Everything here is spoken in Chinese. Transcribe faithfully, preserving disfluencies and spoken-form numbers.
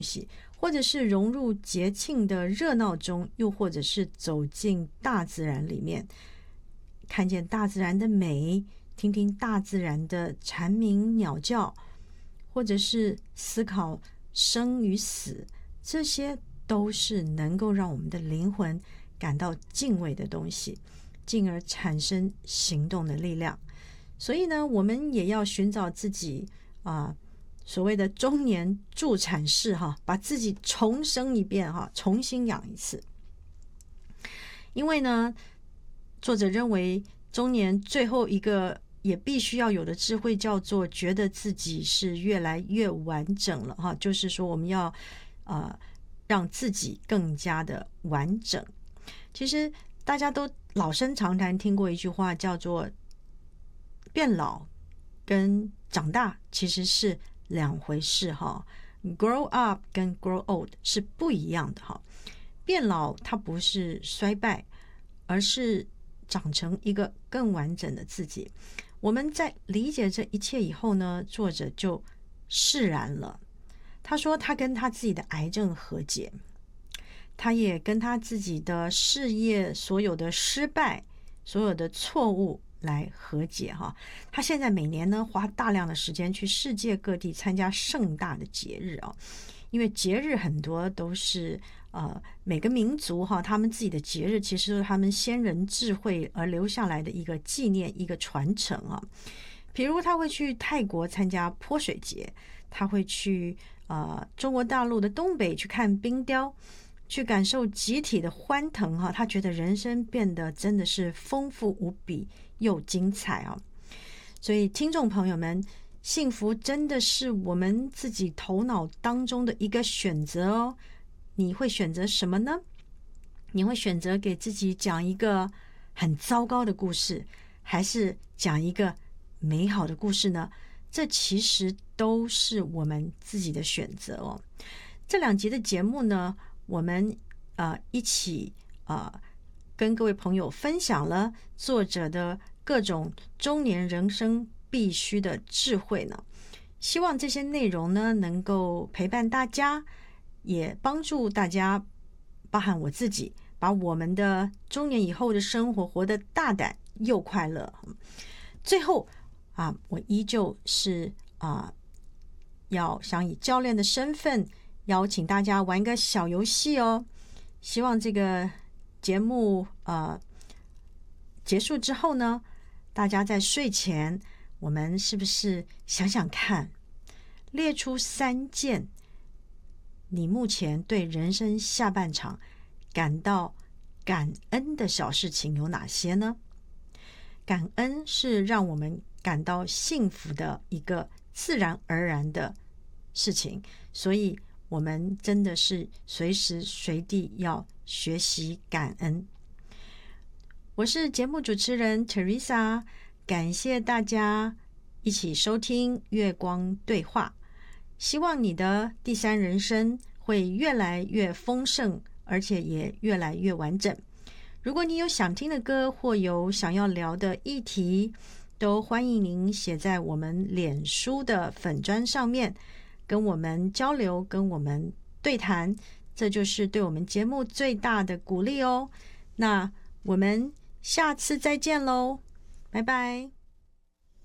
西，或者是融入节庆的热闹中，又或者是走进大自然里面，看见大自然的美，听听大自然的蝉鸣鸟叫，或者是思考生与死，这些都是能够让我们的灵魂感到敬畏的东西，进而产生行动的力量。所以呢，我们也要寻找自己啊、呃，所谓的中年助产士哈，把自己重生一遍哈，重新养一次。因为呢，作者认为中年最后一个也必须要有的智慧叫做觉得自己是越来越完整了哈，就是说我们要呃让自己更加的完整。其实大家都老生常谈听过一句话叫做变老跟长大其实是两回事哈 ，grow up 跟 grow old 是不一样的哈。变老它不是衰败，而是长成一个更完整的自己。我们在理解这一切以后呢，作者就释然了。他说他跟他自己的癌症和解，他也跟他自己的事业所有的失败、所有的错误来和解哈。他现在每年呢花大量的时间去世界各地参加盛大的节日啊，因为节日很多都是呃每个民族哈，他们自己的节日其实是他们先人智慧而留下来的一个纪念、一个传承啊。比如他会去泰国参加泼水节，他会去呃中国大陆的东北去看冰雕，去感受集体的欢腾哈。他觉得人生变得真的是丰富无比又精彩啊。所以听众朋友们，幸福真的是我们自己头脑当中的一个选择哦。你会选择什么呢？你会选择给自己讲一个很糟糕的故事，还是讲一个美好的故事呢？这其实都是我们自己的选择哦。这两集的节目呢，我们呃一起呃跟各位朋友分享了作者的各种中年人生必须的智慧呢。希望这些内容呢能够陪伴大家，也帮助大家，包含我自己，把我们的中年以后的生活活得大胆又快乐。最后啊，我依旧是啊，要想以教练的身份邀请大家玩一个小游戏哦。希望这个节目呃结束之后呢，大家在睡前，我们是不是想想看，列出三件你目前对人生下半场感到感恩的小事情有哪些呢？感恩是让我们感到幸福的一个自然而然的事情，所以我们真的是随时随地要学习感恩。我是节目主持人 Teresa， 感谢大家一起收听月光对话，希望你的第三人生会越来越丰盛，而且也越来越完整。如果你有想听的歌或有想要聊的议题，都欢迎您写在我们脸书的粉专上面，跟我们交流，跟我们对谈，这就是对我们节目最大的鼓励哦。那我们下次再见喽，拜拜。